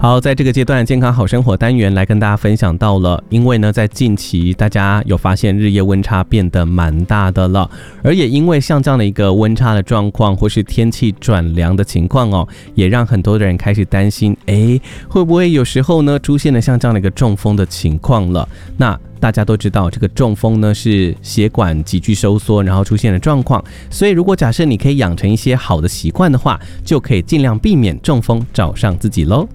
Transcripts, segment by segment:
好，在这个阶段健康好生活单元来跟大家分享到了，因为呢在近期大家有发现日夜温差变得蛮大的了，而也因为像这样的一个温差的状况或是天气转凉的情况哦，也让很多的人开始担心，会不会有时候呢出现了像这样的一个中风的情况了。那大家都知道这个中风呢是血管急剧收缩然后出现的状况，所以如果假设你可以养成一些好的习惯的话，就可以尽量避免中风找上自己咯。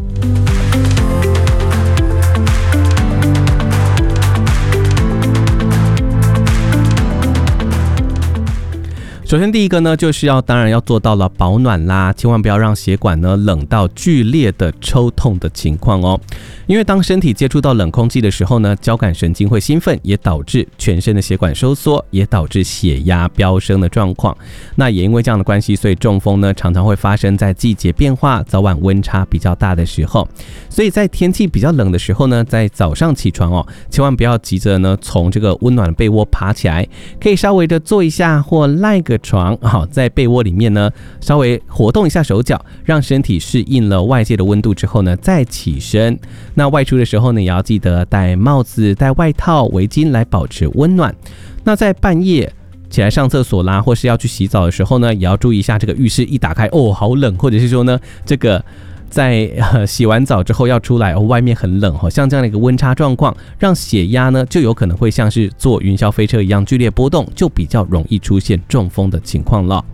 首先第一个呢，就是当然要做到了保暖啦，千万不要让血管呢冷到剧烈的抽痛的情况哦。因为当身体接触到冷空气的时候呢，交感神经会兴奋，也导致全身的血管收缩，也导致血压飙升的状况。那也因为这样的关系，所以中风呢常常会发生在季节变化、早晚温差比较大的时候。所以在天气比较冷的时候呢，在早上起床哦，千万不要急着呢从这个温暖的被窝爬起来，可以稍微的坐一下或赖个床，在被窝里面呢稍微活动一下手脚，让身体适应了外界的温度之后呢再起身。那外出的时候呢，也要记得戴帽子、戴外套、围巾来保持温暖。那在半夜起来上厕所啦，或是要去洗澡的时候呢，也要注意一下这个浴室一打开好冷，或者是说呢这个在洗完澡之后要出来外面很冷，像这样的一个温差状况，让血压呢就有可能会像是坐云霄飞车一样剧烈波动，就比较容易出现中风的情况了。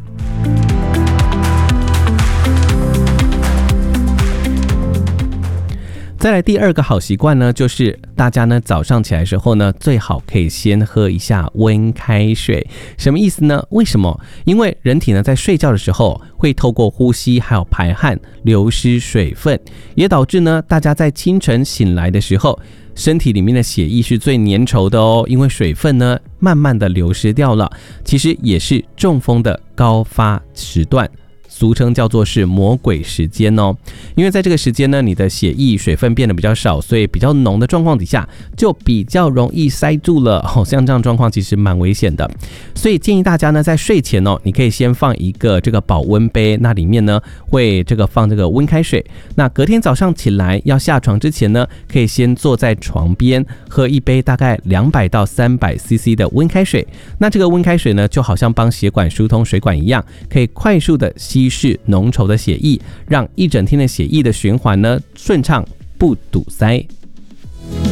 再来第二个好习惯呢，就是大家呢早上起来的时候呢，最好可以先喝一下温开水。什么意思呢？为什么？因为人体呢在睡觉的时候会透过呼吸还有排汗流失水分，也导致呢大家在清晨醒来的时候，身体里面的血液是最粘稠的哦，因为水分呢慢慢的流失掉了，其实也是中风的高发时段。俗称叫做是魔鬼时间哦，因为在这个时间呢，你的血液水分变得比较少，所以比较浓的状况底下，就比较容易塞住了像这样状况其实蛮危险的，所以建议大家呢在睡前你可以先放一个这个保温杯，那里面呢会放这个温开水，那隔天早上起来要下床之前呢，可以先坐在床边喝一杯大概200到300 cc 的温开水，那这个温开水呢就好像帮血管疏通水管一样，可以快速的稀释浓稠的血液，让一整天的血液的循环呢顺畅，不堵塞。